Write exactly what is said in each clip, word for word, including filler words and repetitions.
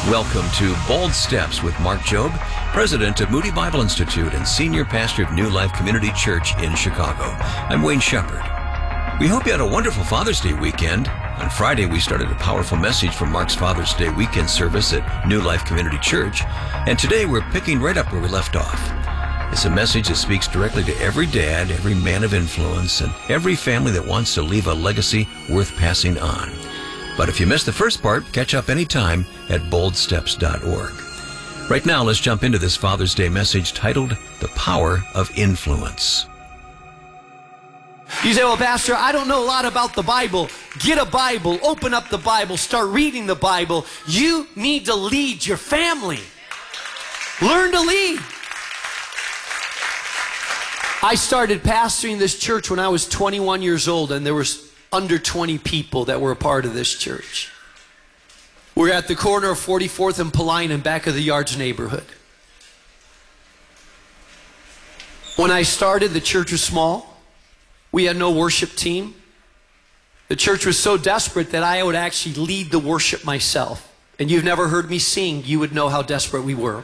Welcome to Bold Steps with Mark Jobe, president of Moody Bible Institute and senior pastor of New Life Community Church in Chicago. I'm Wayne Shepherd. We hope you had a wonderful Father's Day weekend. On Friday, we started a powerful message from Mark's Father's Day weekend service at New Life Community Church, and today we're picking right up where we left off. It's a message that speaks directly to every dad, every man of influence, and every family that wants to leave a legacy worth passing on. But if you missed the first part, catch up anytime at bold steps dot org. Right now, let's jump into this Father's Day message titled, The Power of Influence. You say, well, Pastor, I don't know a lot about the Bible. Get a Bible, open up the Bible, start reading the Bible. You need to lead your family. Learn to lead. I started pastoring this church when I was twenty-one years old, and there was under twenty people that were a part of this church. We're at the corner of forty-fourth and Paulina in back of the Yards neighborhood. When I started, the church was small. We had no worship team. The church was so desperate that I would actually lead the worship myself. And you've never heard me sing, you would know how desperate we were.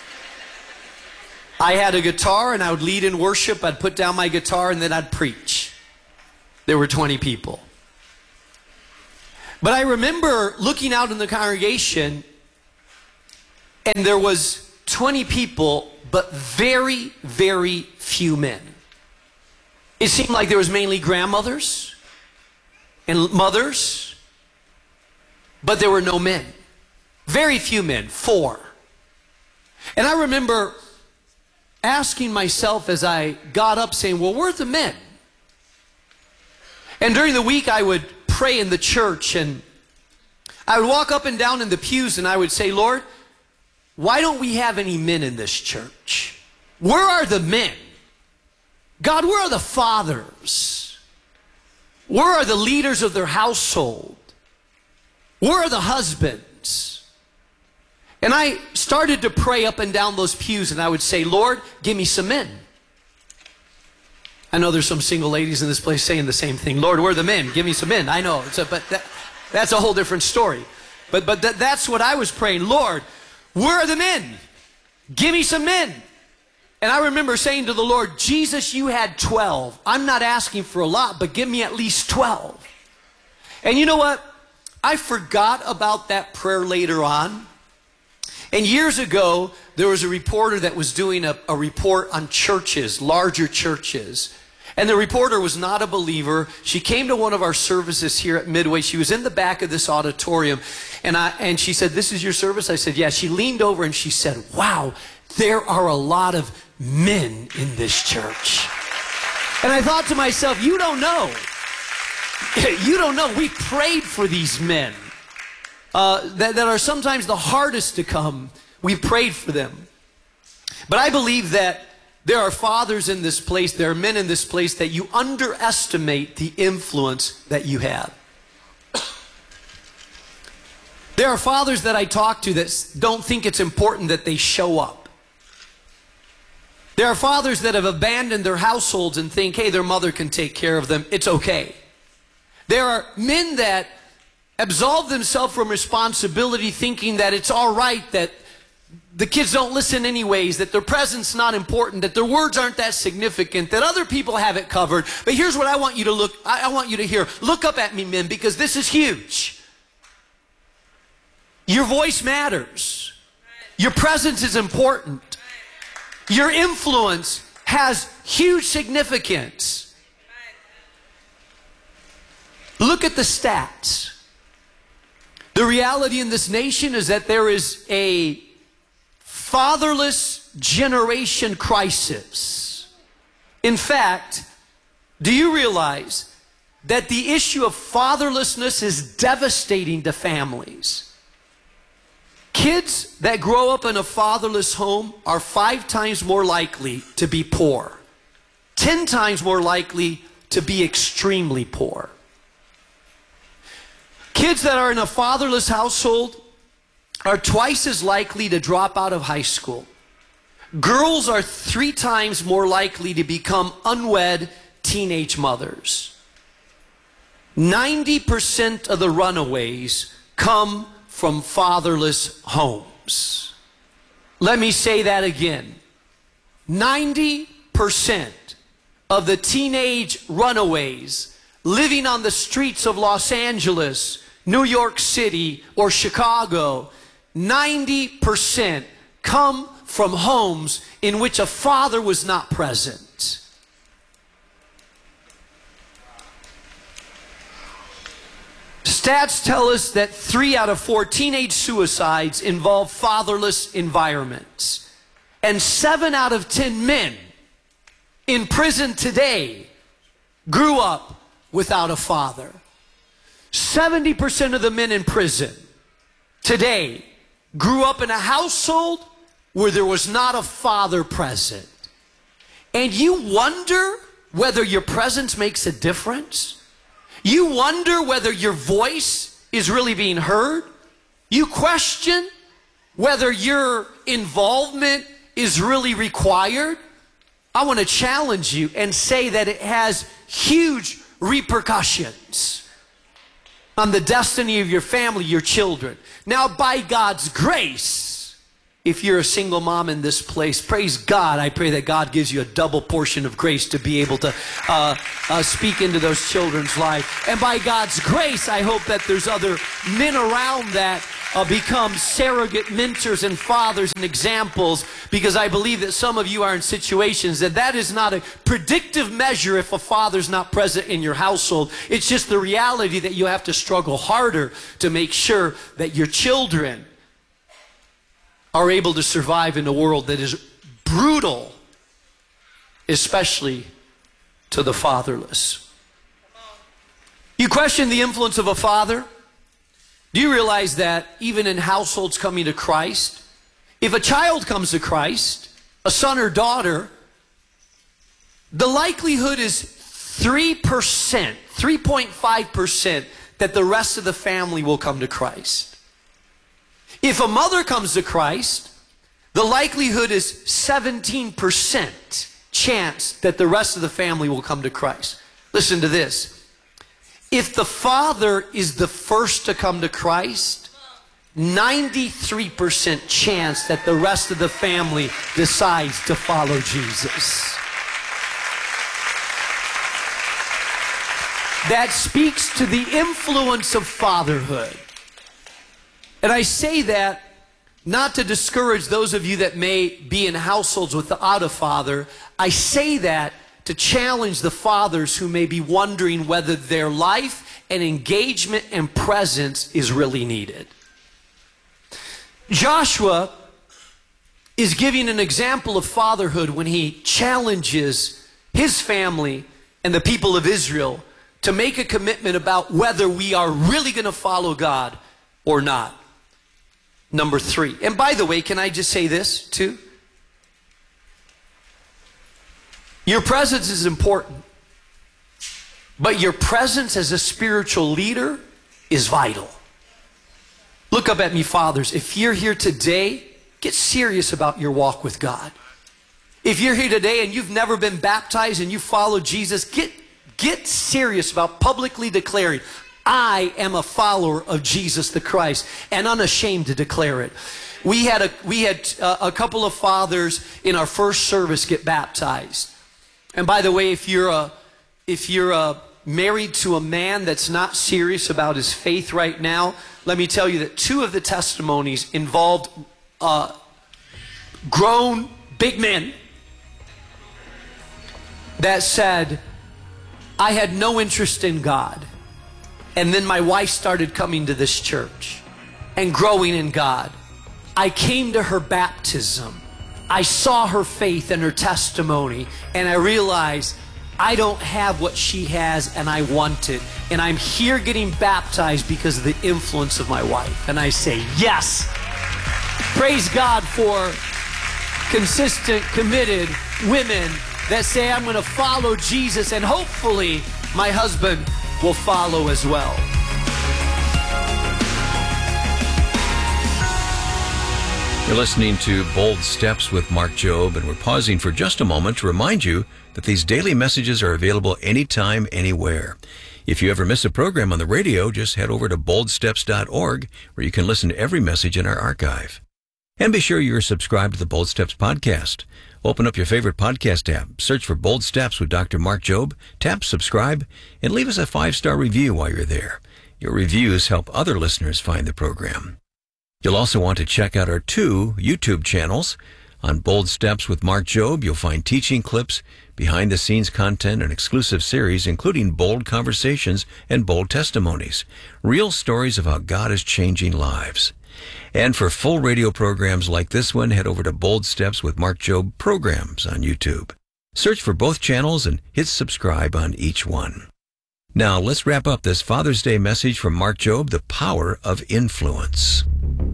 I had a guitar and I would lead in worship. I'd put down my guitar and then I'd preach. There were twenty people. But I remember looking out in the congregation, and there was twenty people, but very, very few men. It seemed like there was mainly grandmothers and mothers, but there were no men. Very few men, four. And I remember asking myself as I got up, saying, well, where are the men? And during the week, I would pray in the church, and I would walk up and down in the pews, and I would say, Lord, why don't we have any men in this church? Where are the men? God, where are the fathers? Where are the leaders of their household? Where are the husbands? And I started to pray up and down those pews, and I would say, Lord, give me some men. I know there's some single ladies in this place saying the same thing. Lord, where are the men? Give me some men. I know, it's a, but that, that's a whole different story. But, but that, that's what I was praying. Lord, where are the men? Give me some men. And I remember saying to the Lord, Jesus, you had twelve. I'm not asking for a lot, but give me at least twelve. And you know what? I forgot about that prayer later on. And years ago, there was a reporter that was doing a, a report on churches, larger churches. And the reporter was not a believer. She came to one of our services here at Midway. She was in the back of this auditorium. And, I, and she said, this is your service? I said, yeah. She leaned over and she said, wow, there are a lot of men in this church. And I thought to myself, you don't know. You don't know. We prayed for these men uh, that, that are sometimes the hardest to come. We prayed for them. But I believe that there are fathers in this place, there are men in this place that you underestimate the influence that you have. There are fathers that I talk to that don't think it's important that they show up. There are fathers that have abandoned their households and think, hey, their mother can take care of them. It's okay. There are men that absolve themselves from responsibility, thinking that it's all right that the kids don't listen anyways, that their presence not important, that their words aren't that significant, that other people have it covered. But here's what I want you to look, I, I want you to hear. Look up at me, men, because this is huge. Your voice matters. Your presence is important. Your influence has huge significance. Look at the stats. The reality in this nation is that there is a fatherless generation crisis. In fact, do you realize that the issue of fatherlessness is devastating to families? Kids that grow up in a fatherless home are five times more likely to be poor, ten times more likely to be extremely poor. Kids that are in a fatherless household are twice as likely to drop out of high school. Girls are three times more likely to become unwed teenage mothers. ninety percent of the runaways come from fatherless homes. Let me say that again. ninety percent of the teenage runaways living on the streets of Los Angeles, New York City, or Chicago, ninety percent come from homes in which a father was not present. Stats tell us that three out of four teenage suicides involve fatherless environments. And seven out of ten men in prison today grew up without a father. seventy percent of the men in prison today grew up in a household where there was not a father present. And you wonder whether your presence makes a difference? You wonder whether your voice is really being heard? You question whether your involvement is really required? I want to challenge you and say that it has huge repercussions on the destiny of your family, your children. Now, by God's grace, if you're a single mom in this place, praise God. I pray that God gives you a double portion of grace to be able to uh, uh, speak into those children's life. And by God's grace, I hope that there's other men around that uh, become surrogate mentors and fathers and examples, because I believe that some of you are in situations that that is not a predictive measure if a father's not present in your household. It's just the reality that you have to struggle harder to make sure that your children are able to survive in a world that is brutal, especially to the fatherless. You question the influence of a father? Do you realize that even in households coming to Christ, if a child comes to Christ, a son or daughter, the likelihood is three percent, three point five percent that the rest of the family will come to Christ. If a mother comes to Christ, the likelihood is seventeen percent chance that the rest of the family will come to Christ. Listen to this. If the father is the first to come to Christ, ninety-three percent chance that the rest of the family decides to follow Jesus. That speaks to the influence of fatherhood. And I say that not to discourage those of you that may be in households without a father. I say that to challenge the fathers who may be wondering whether their life and engagement and presence is really needed. Joshua is giving an example of fatherhood when he challenges his family and the people of Israel to make a commitment about whether we are really going to follow God or not. Number three. And by the way, can I just say this too? Your presence is important, but your presence as a spiritual leader is vital. Look up at me, fathers. If you're here today, get serious about your walk with God. If you're here today and you've never been baptized and you follow Jesus, get, get serious about publicly declaring, I am a follower of Jesus the Christ, and unashamed to declare it. We had a we had a, a couple of fathers in our first service get baptized. And by the way, if you're a if you're a married to a man that's not serious about his faith right now, let me tell you that two of the testimonies involved uh, grown big men that said, I had no interest in God. And then my wife started coming to this church and growing in God. I came to her baptism. I saw her faith and her testimony, and I realized I don't have what she has and I want it. And I'm here getting baptized because of the influence of my wife. And I say, yes. Praise God for consistent, committed women that say, I'm going to follow Jesus, and hopefully my husband will follow as well. You're listening to Bold Steps with Mark Jobe, and we're pausing for just a moment to remind you that these daily messages are available anytime, anywhere. If you ever miss a program on the radio, just head over to bold steps dot org, where you can listen to every message in our archive. And be sure you're subscribed to the Bold Steps podcast. Open up your favorite podcast app, search for Bold Steps with Doctor Mark Jobe, tap subscribe, and leave us a five-star review while you're there. Your reviews help other listeners find the program. You'll also want to check out our two YouTube channels. On Bold Steps with Mark Jobe, you'll find teaching clips, behind-the-scenes content, and exclusive series, including bold conversations and bold testimonies, real stories of how God is changing lives. And for full radio programs like this one, head over to Bold Steps with Mark Jobe programs on YouTube. Search for both channels and hit subscribe on each one. Now, let's wrap up this Father's Day message from Mark Jobe, The Power of Influence.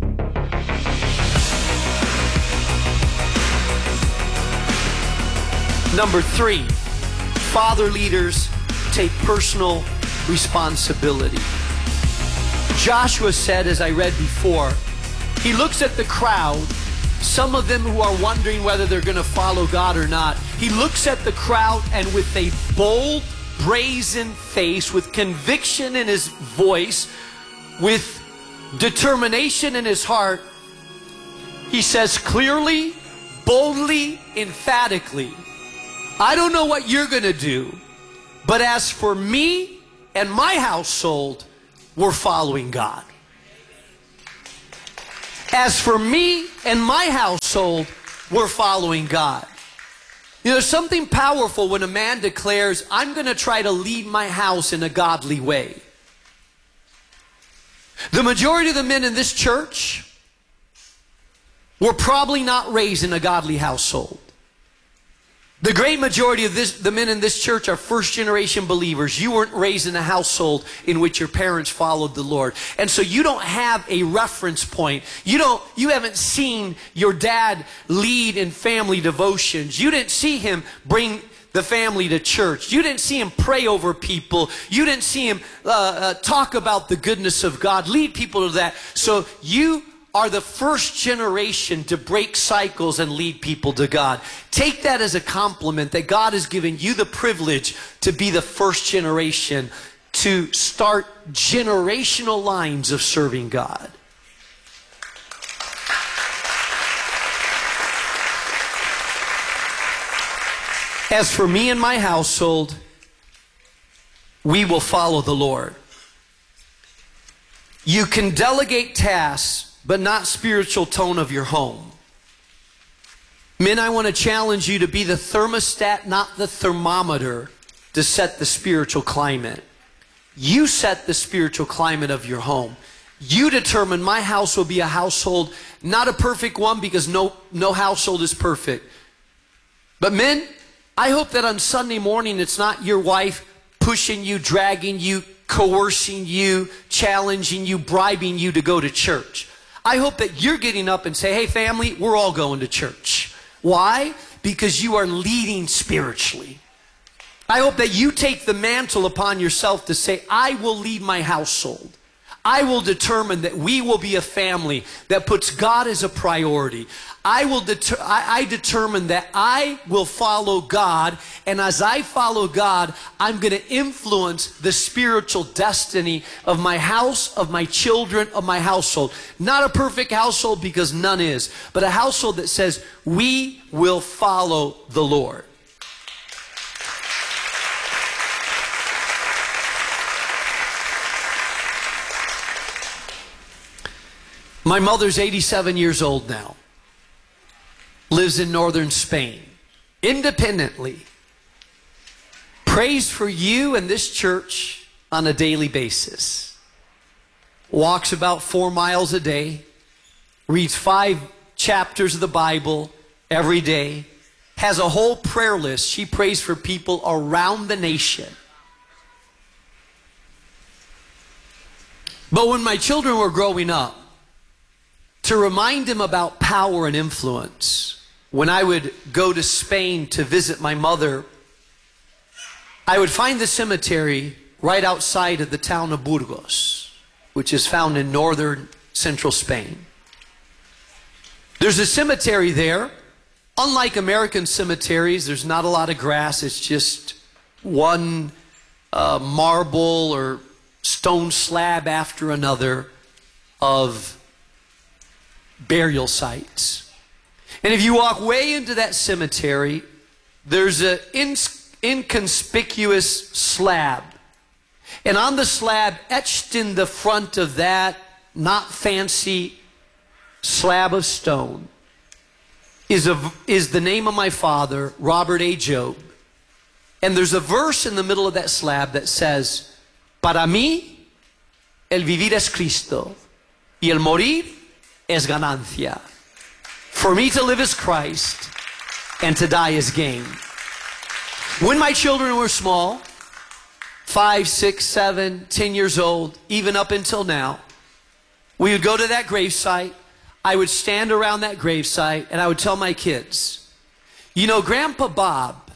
Number three, father leaders take personal responsibility. Joshua said, as I read before, he looks at the crowd, some of them who are wondering whether they're going to follow God or not. He looks at the crowd and with a bold, brazen face, with conviction in his voice, with determination in his heart, he says clearly, boldly, emphatically, I don't know what you're going to do, but as for me and my household, we're following God. As for me and my household, we're following God. You know, there's something powerful when a man declares, I'm going to try to lead my house in a godly way. The majority of the men in this church were probably not raised in a godly household. The great majority of this, the men in this church are first-generation believers. You weren't raised in a household in which your parents followed the Lord. And so you don't have a reference point. You don't, you haven't seen your dad lead in family devotions. You didn't see him bring the family to church. You didn't see him pray over people. You didn't see him uh, uh, talk about the goodness of God, lead people to that. So you are the first generation to break cycles and lead people to God. Take that as a compliment that God has given you the privilege to be the first generation to start generational lines of serving God. As for me and my household, we will follow the Lord. You can delegate tasks, but not spiritual tone of your home. Men, I want to challenge you to be the thermostat, not the thermometer, to set the spiritual climate. You set the spiritual climate of your home. You determine my house will be a household, not a perfect one, because no, no household is perfect. But men, I hope that on Sunday morning it's not your wife pushing you, dragging you, coercing you, challenging you, bribing you to go to church. I hope that you're getting up and say, hey family, we're all going to church. Why? Because you are leading spiritually. I hope that you take the mantle upon yourself to say, I will lead my household. I will determine that we will be a family that puts God as a priority. I will deter I, I determine that I will follow God, and as I follow God, I'm going to influence the spiritual destiny of my house, of my children, of my household. Not a perfect household, because none is, but a household that says, we will follow the Lord. My mother's eighty-seven years old now. Lives in northern Spain. Independently. Prays for you and this church on a daily basis. Walks about four miles a day. Reads five chapters of the Bible every day. Has a whole prayer list. She prays for people around the nation. But when my children were growing up, to remind them about power and influence, when I would go to Spain to visit my mother, I would find the cemetery right outside of the town of Burgos, which is found in northern central Spain. There's a cemetery there. Unlike American cemeteries, there's not a lot of grass. It's just one uh, marble or stone slab after another of burial sites. And if you walk way into that cemetery, there's an ins inconspicuous slab. And on the slab, etched in the front of that not fancy slab of stone, is, a, is the name of my father, Robert A. Job. And there's a verse in the middle of that slab that says, "Para mí, el vivir es Cristo, y el morir es ganancia." For me to live is Christ, and to die is gain. When my children were small, five, six, seven, ten years old, even up until now, we would go to that gravesite. I would stand around that gravesite, and I would tell my kids, you know, Grandpa Bob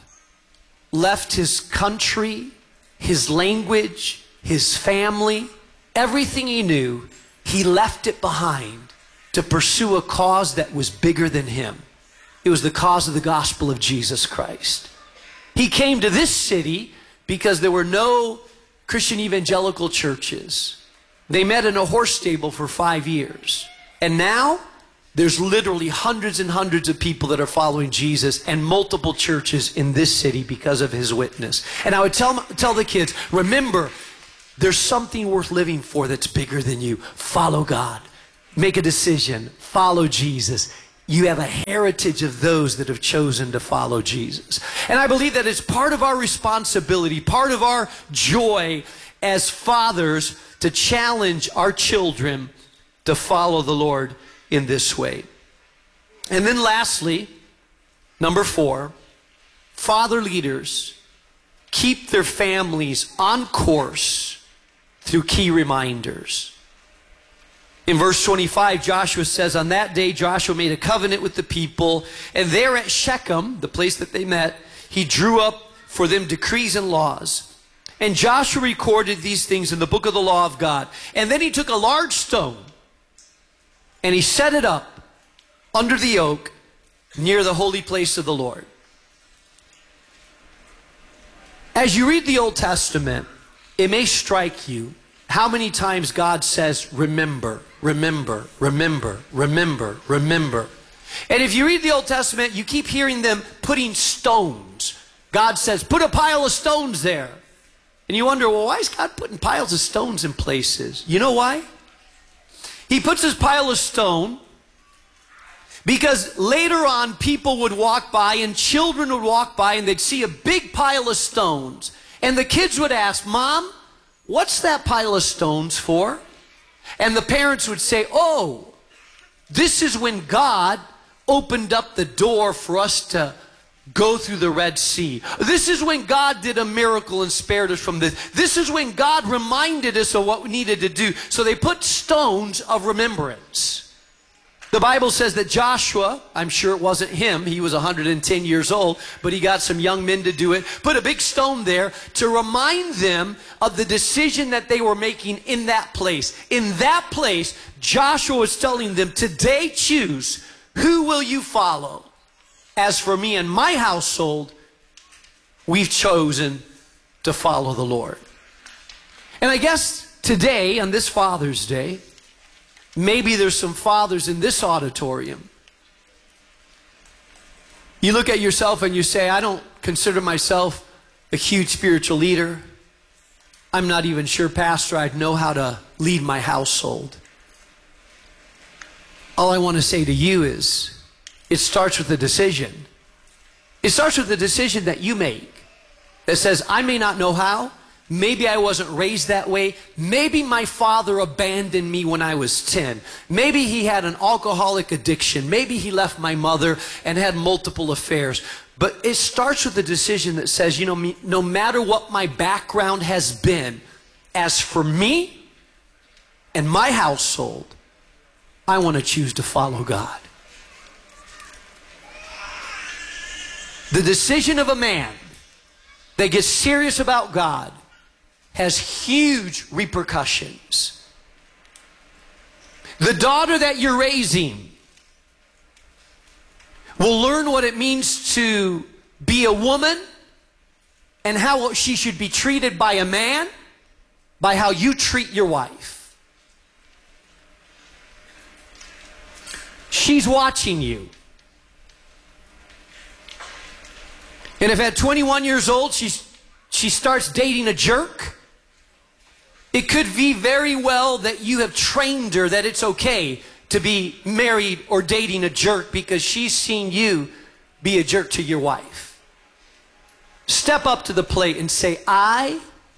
left his country, his language, his family, everything he knew, he left it behind to pursue a cause that was bigger than him. It was the cause of the gospel of Jesus Christ. He came to this city because there were no Christian evangelical churches. They met in a horse stable for five years. And now, there's literally hundreds and hundreds of people that are following Jesus, and multiple churches in this city because of his witness. And I would tell, tell the kids, remember, there's something worth living for that's bigger than you. Follow God. Make a decision. Follow Jesus. You have a heritage of those that have chosen to follow Jesus. And I believe that it's part of our responsibility, part of our joy as fathers to challenge our children to follow the Lord in this way. And then lastly, number four, father leaders keep their families on course through key reminders. In verse twenty-five, Joshua says, on that day Joshua made a covenant with the people, and there at Shechem, the place that they met, he drew up for them decrees and laws. And Joshua recorded these things in the book of the law of God. And then he took a large stone, and he set it up under the oak near the holy place of the Lord. As you read the Old Testament, it may strike you how many times God says, remember, remember, remember, remember, remember. And if you read the Old Testament, you keep hearing them putting stones. God says, put a pile of stones there. And you wonder, well, why is God putting piles of stones in places? You know why? He puts his pile of stone because later on people would walk by and children would walk by and they'd see a big pile of stones. And the kids would ask, Mom, what's that pile of stones for? And the parents would say, oh, this is when God opened up the door for us to go through the Red Sea. This is when God did a miracle and spared us from this. This is when God reminded us of what we needed to do. So they put stones of remembrance. The Bible says that Joshua, I'm sure it wasn't him, he was one hundred ten years old, but he got some young men to do it, put a big stone there to remind them of the decision that they were making in that place. In that place, Joshua was telling them, today choose, who will you follow? As for me and my household, we've chosen to follow the Lord. And I guess today, on this Father's Day, maybe there's some fathers in this auditorium. You look at yourself and you say, I don't consider myself a huge spiritual leader. I'm not even sure, Pastor, I'd know how to lead my household. All I want to say to you is, it starts with a decision. It starts with a decision that you make that says, I may not know how. Maybe I wasn't raised that way. Maybe my father abandoned me when I was ten. Maybe he had an alcoholic addiction. Maybe he left my mother and had multiple affairs. But it starts with a decision that says, you know, no matter what my background has been, as for me and my household, I want to choose to follow God. The decision of a man that gets serious about God has huge repercussions. The daughter that you're raising will learn what it means to be a woman and how she should be treated by a man by how you treat your wife. She's watching you. And if at twenty-one years old she's, she starts dating a jerk, it could be very well that you have trained her that it's okay to be married or dating a jerk because she's seen you be a jerk to your wife. Step up to the plate and say, I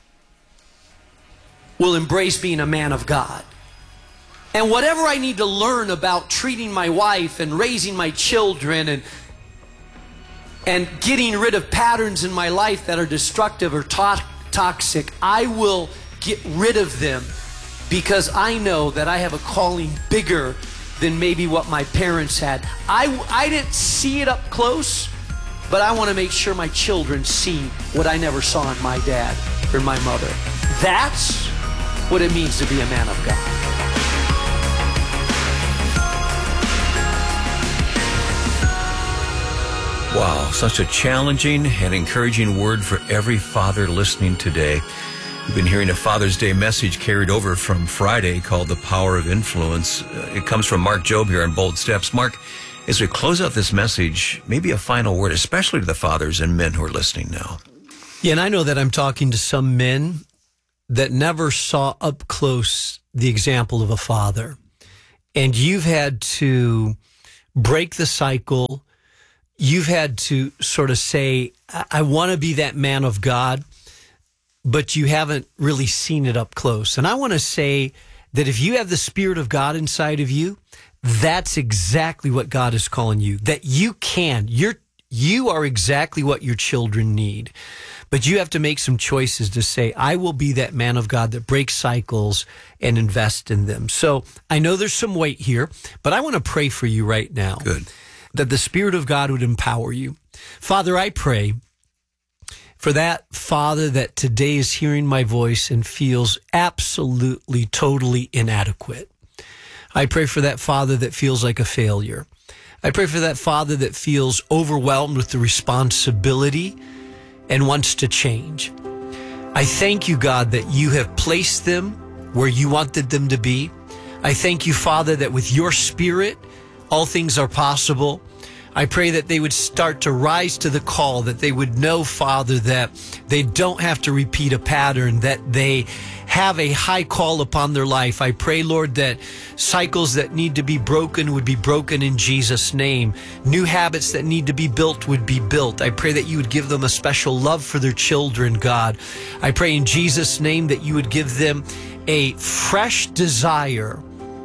will embrace being a man of God. And whatever I need to learn about treating my wife and raising my children and, and getting rid of patterns in my life that are destructive or to- toxic, I will get rid of them because I know that I have a calling bigger than maybe what my parents had. I, I didn't see it up close, but I want to make sure my children see what I never saw in my dad or my mother. That's what it means to be a man of God. Wow, such a challenging and encouraging word for every father listening today. We've been hearing a Father's Day message carried over from Friday called The Power of Influence. Uh, it comes from Mark Jobe here on Bold Steps. Mark, as we close out this message, maybe a final word, especially to the fathers and men who are listening now. Yeah, and I know that I'm talking to some men that never saw up close the example of a father. And you've had to break the cycle. You've had to sort of say, I, I want to be that man of God, but you haven't really seen it up close. And I want to say that if you have the Spirit of God inside of you, that's exactly what God is calling you, that you can. You're, you are exactly what your children need. But you have to make some choices to say, I will be that man of God that breaks cycles and invest in them. So I know there's some weight here, but I want to pray for you right now. Good. That the Spirit of God would empower you. Father, I pray for that father that today is hearing my voice and feels absolutely, totally inadequate. I pray for that father that feels like a failure. I pray for that father that feels overwhelmed with the responsibility and wants to change. I thank you, God, that you have placed them where you wanted them to be. I thank you, Father, that with your Spirit, all things are possible. I pray that they would start to rise to the call, that they would know, Father, that they don't have to repeat a pattern, that they have a high call upon their life. I pray, Lord, that cycles that need to be broken would be broken in Jesus' name. New habits that need to be built would be built. I pray that you would give them a special love for their children, God. I pray in Jesus' name that you would give them a fresh desire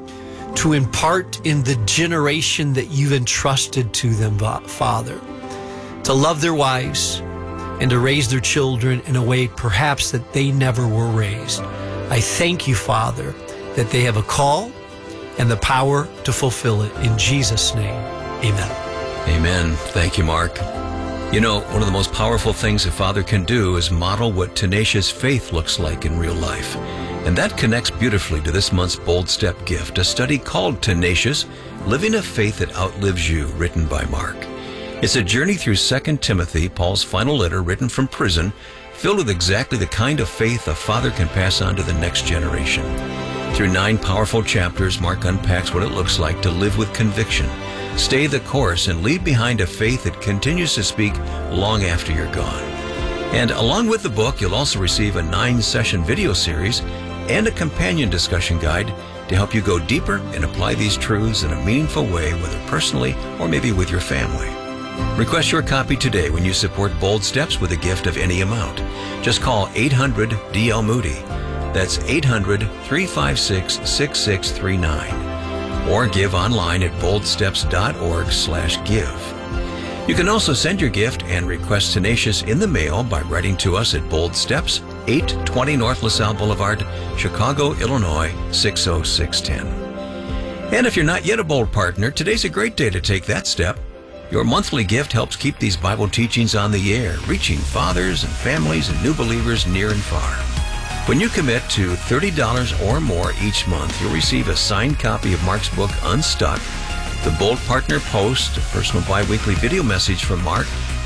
to impart in the generation that you've entrusted to them, Father, to love their wives and to raise their children in a way perhaps that they never were raised. I thank you, Father, that they have a call and the power to fulfill it. In Jesus' name, amen. Amen. Thank you, Mark. You know, one of the most powerful things a father can do is model what tenacious faith looks like in real life. And that connects beautifully to this month's Bold Step gift, a study called Tenacious, Living a Faith That Outlives You, written by Mark. It's a journey through Second Timothy, Paul's final letter written from prison, filled with exactly the kind of faith a father can pass on to the next generation. Through nine powerful chapters, Mark unpacks what it looks like to live with conviction, stay the course, and leave behind a faith that continues to speak long after you're gone. And along with the book, you'll also receive a nine-session video series and a companion discussion guide to help you go deeper and apply these truths in a meaningful way, whether personally or maybe with your family. Request your copy today when you support Bold Steps with a gift of any amount. Just call eight hundred D L Moody. That's eight hundred, three five six, six six three nine. Or give online at boldsteps.org slash give. You can also send your gift and request Tenacious in the mail by writing to us at Bold Steps, eight twenty North LaSalle Boulevard, Chicago, Illinois, six oh six one oh. And if you're not yet a Bold partner, today's a great day to take that step. Your monthly gift helps keep these Bible teachings on the air, reaching fathers and families and new believers near and far. When you commit to thirty dollars or more each month, you'll receive a signed copy of Mark's book, Unstuck, the Bold Partner Post, a personal bi-weekly video message from Mark,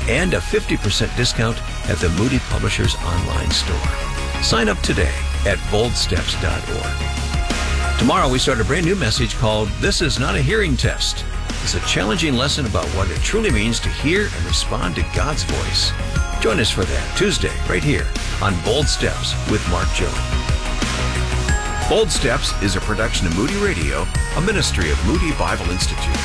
and a fifty percent discount at the Moody Publishers online store. Sign up today at bold steps dot org. Tomorrow we start a brand new message called This Is Not a Hearing Test. It's a challenging lesson about what it truly means to hear and respond to God's voice. Join us for that Tuesday right here on Bold Steps with Mark Jobe. Bold Steps is a production of Moody Radio, a ministry of Moody Bible Institute.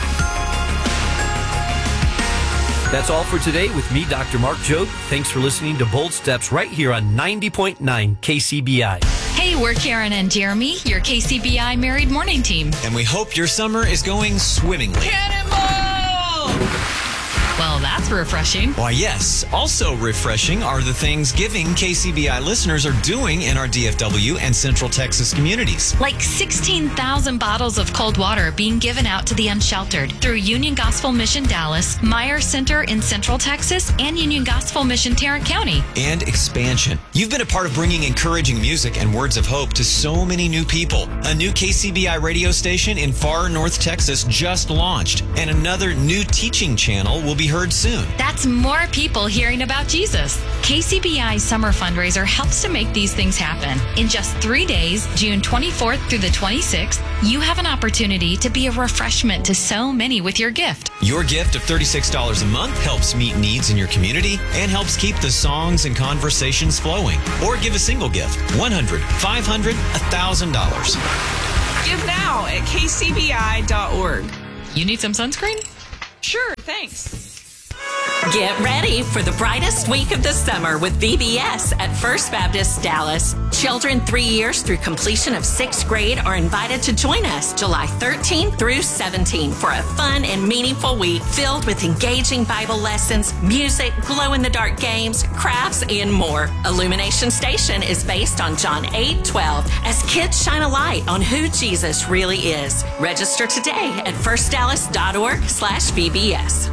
That's all for today with me, Doctor Mark Jobe. Thanks for listening to Bold Steps right here on ninety point nine K C B I. Hey, we're Karen and Jeremy, your K C B I Married Morning Team. And we hope your summer is going swimmingly. Cannonball! Well, that's refreshing. Why, yes. Also refreshing are the things giving K C B I listeners are doing in our D F W and Central Texas communities. Like sixteen thousand bottles of cold water being given out to the unsheltered through Union Gospel Mission Dallas, Meyer Center in Central Texas, and Union Gospel Mission Tarrant County. And expansion. You've been a part of bringing encouraging music and words of hope to so many new people. A new K C B I radio station in far North Texas just launched, and another new teaching channel will be heard soon. That's more people hearing about Jesus. K C B I's summer fundraiser helps to make these things happen. In just three days, June twenty-fourth through the twenty-sixth, you have an opportunity to be a refreshment to so many with your gift. Your gift of thirty-six dollars a month helps meet needs in your community and helps keep the songs and conversations flowing. Or give a single gift, one hundred dollars, five hundred dollars, one thousand dollars. Give now at K C B I dot org. You need some sunscreen? Sure, thanks. Get ready for the brightest week of the summer with V B S at First Baptist Dallas. Children three years through completion of sixth grade are invited to join us July thirteenth through seventeenth for a fun and meaningful week filled with engaging Bible lessons, music, glow-in-the-dark games, crafts, and more. Illumination Station is based on John eight twelve as kids shine a light on who Jesus really is. Register today at first dallas dot org slash V B S.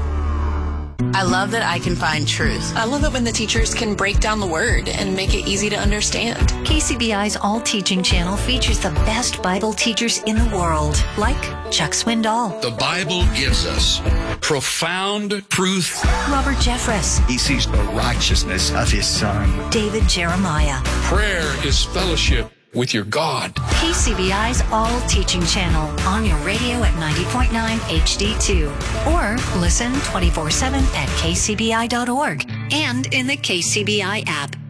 I love that I can find truth. I love it when the teachers can break down the word and make it easy to understand. K C B I's All Teaching channel features the best Bible teachers in the world, like Chuck Swindoll. The Bible gives us profound truth. Robert Jeffress. He sees the righteousness of his Son. David Jeremiah. Prayer is fellowship with your God. K C B I's All Teaching channel on your radio at ninety point nine H D two. Or listen twenty-four seven at K C B I dot org and in the K C B I app.